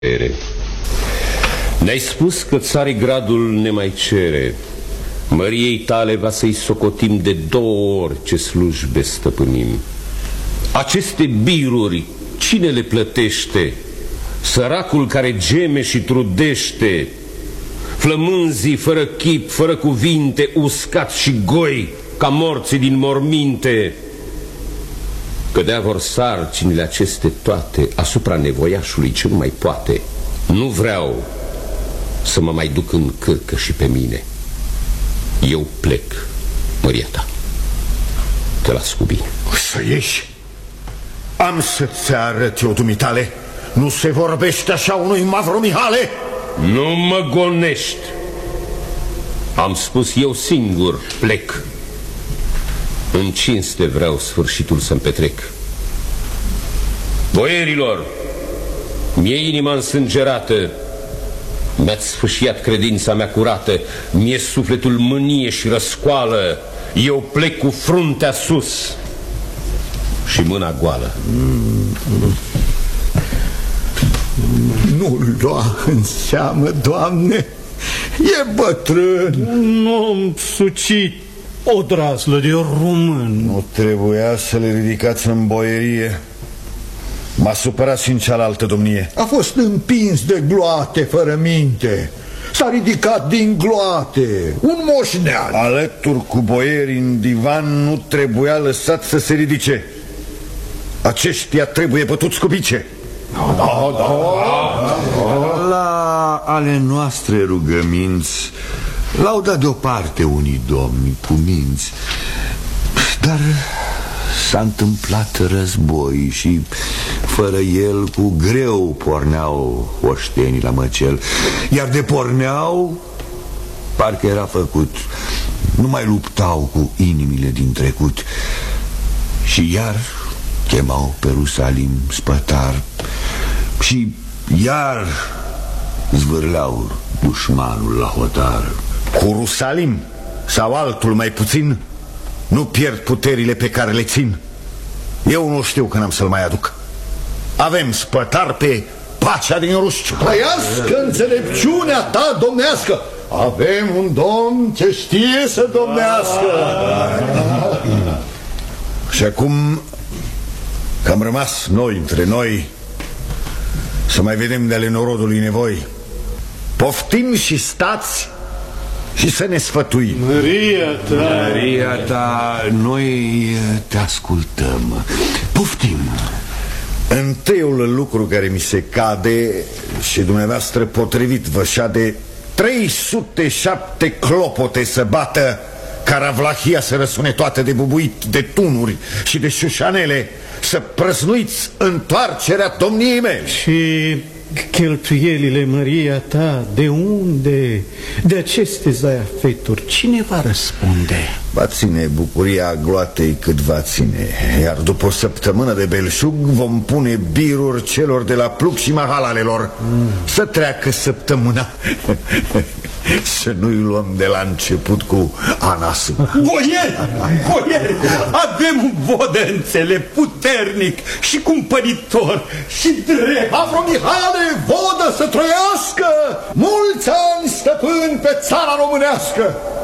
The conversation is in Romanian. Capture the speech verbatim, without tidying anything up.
Ne-ai spus că Țarigradul ne mai cere. Măriei tale va să-i socotim de două ori ce slujbe stăpânim. Aceste biruri cine le plătește? Săracul care geme și trudește, flămânzii fără chip, fără cuvinte, uscați și goi ca morții din morminte. Că de-a vor sarcinile aceste toate asupra nevoiașului ce nu mai poate. Nu vreau să mă mai duc în cârcă și pe mine. Eu plec, măria ta. Te las cu bine. O să ieși? Am să-ți arăt eu, dumitale. Nu se vorbește așa unui Mavromihale. Nu mă gonești. Am spus eu singur, plec. În cinste vreau sfârșitul să-mi petrec. Boierilor, mi-e inima însângerată, mi-ați sfâșiat credința mea curată, mi-e sufletul mânie și răscoală. Eu plec cu fruntea sus și mâna goală. Nu-l lua în seamă, Doamne, e bătrân. Un om sucit, o draslă de român. Nu trebuia să le ridicați în boierie. M-a supărat și în cealaltă domnie. A fost împins de gloate fără minte. S-a ridicat din gloate. Un moșnean. Alături cu boierii în divan nu trebuia lăsat să se ridice. Aceștia trebuie bătuți cu bice. Da, da, da. La ale noastre rugăminți l-au dat deoparte unii domni cu minți, dar s-a întâmplat război și fără el cu greu porneau oștenii la măcel. Iar de porneau, parcă era făcut. Nu mai luptau cu inimile din trecut. Și iar chemau pe Rusalim spătar și iar zvârleau dușmanul la hotar. Cu Rusalim sau altul mai puțin nu pierd puterile pe care le țin. Eu nu știu când am să-l mai aduc. Avem spătar pe pacea din Rusciu. Trăiască înțelepciunea ta domnească. Avem un domn ce știe să domnească. Și acum că am rămas noi între noi, să mai vedem de ale norodului nevoi. Poftim și stați și să ne sfătuim. Măria ta, Măria ta, noi te ascultăm. Poftim. Întâiul lucru care mi se cade și dumneavoastră potrivit vă șade, trei sute șapte clopote să bată, Caravlahia să răsune toate de bubuit, de tunuri și de șușanele, să prăznuiți întoarcerea domniei mele. și cheltuielile, măria ta, de unde? De aceste zaiafeturi cine va răspunde? Va ține bucuria gloatei cât va ține. Iar după o săptămână de belșug vom pune biruri celor de la Pluc și mahalalelor. mm. Să treacă săptămâna. Să nu-i luăm de la început cu anasul. Boieri, boieri, avem un vod înțelept, puternic și cumpăritor și drept. Mavromihale, vodă să trăiască! Mulți ani stăpân pe țara românească!